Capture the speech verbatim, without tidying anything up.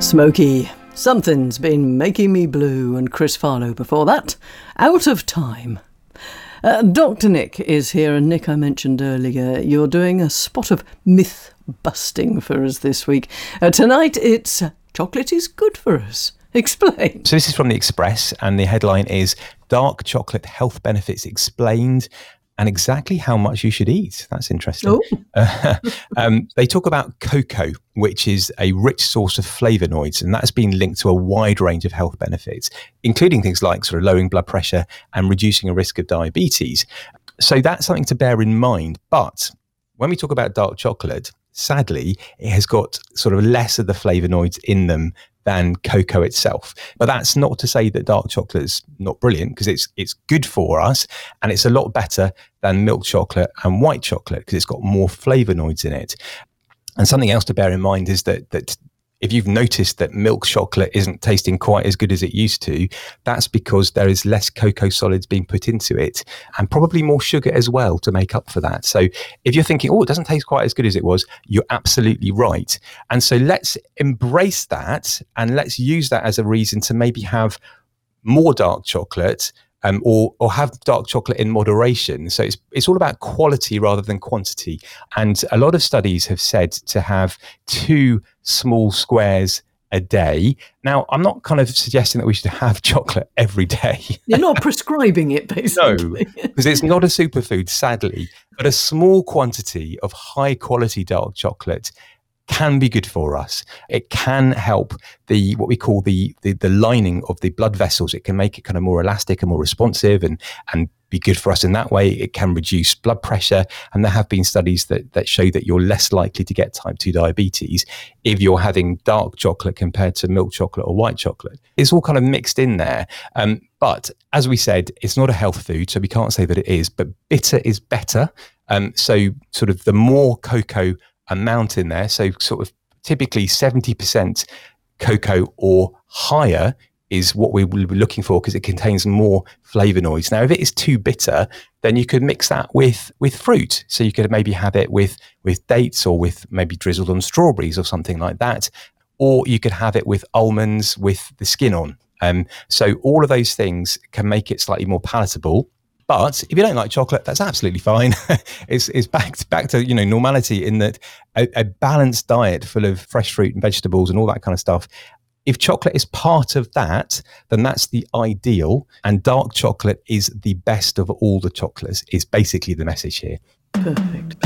Smokey, Something's Been Making Me Blue, and Chris Farlow before that, Out of Time. Uh, Doctor Nick is here, and Nick, I mentioned earlier, you're doing a spot of myth-busting for us this week. Uh, tonight it's uh, chocolate is good for us. Explain. So this is from The Express, and the headline is Dark Chocolate Health Benefits Explained and Exactly How Much You Should Eat. That's interesting. Oh. Uh, um, they talk about cocoa, which is a rich source of flavonoids, and that's been linked to a wide range of health benefits, including things like sort of lowering blood pressure and reducing a risk of diabetes. So that's something to bear in mind. But when we talk about dark chocolate, sadly, it has got sort of less of the flavonoids in them than cocoa itself. But that's not to say that dark chocolate is not brilliant, because it's it's good for us, and it's a lot better than milk chocolate and white chocolate because it's got more flavonoids in it. And something else to bear in mind is that that if you've noticed that milk chocolate isn't tasting quite as good as it used to, that's because there is less cocoa solids being put into it, and probably more sugar as well to make up for that. So if you're thinking, oh, it doesn't taste quite as good as it was, you're absolutely right. And so let's embrace that, and let's use that as a reason to maybe have more dark chocolate, Um, or or have dark chocolate in moderation. So it's it's all about quality rather than quantity. And a lot of studies have said to have two small squares a day. Now, I'm not kind of suggesting that we should have chocolate every day. You're not prescribing it, basically. No, because it's not a superfood, sadly. But a small quantity of high quality dark chocolate can be good for us. It can help the what we call the, the the lining of the blood vessels. It can make it kind of more elastic and more responsive, and and be good for us in that way. It can reduce blood pressure, and there have been studies that that show that you're less likely to get type two diabetes if you're having dark chocolate compared to milk chocolate or white chocolate. It's all kind of mixed in there. Um, but as we said, it's not a health food, so we can't say that it is, but bitter is better. Um, so sort of the more cocoa amount in there, so sort of typically seventy percent cocoa or higher is what we will be looking for, because it contains more flavonoids. Now, if it is too bitter, then you could mix that with with fruit. So you could maybe have it with with dates, or with maybe drizzled on strawberries or something like that. Or you could have it with almonds with the skin on. Um, so all of those things can make it slightly more palatable. But if you don't like chocolate, that's absolutely fine. it's it's back to, back to you know normality, in that a, a balanced diet full of fresh fruit and vegetables and all that kind of stuff. If chocolate is part of that, then that's the ideal. And dark chocolate is the best of all the chocolates, is basically the message here. Perfect.